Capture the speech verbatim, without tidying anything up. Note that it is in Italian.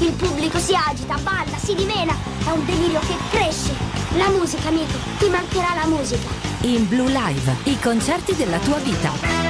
Il pubblico si agita, balla, si dimena. È un delirio che cresce. La musica, amico, ti mancherà la musica. In Blue Live, i concerti della tua vita.